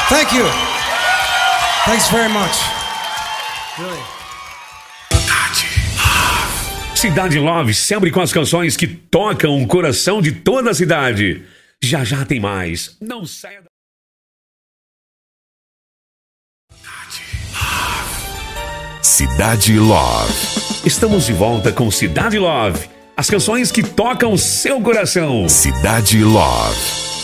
Thank you. Thanks very much. Really. Cidade Love, sempre com as canções que tocam o coração de toda a cidade. Já já tem mais. Não saia da... Cidade Love. Estamos de volta com Cidade Love. As canções que tocam seu coração. Cidade Love.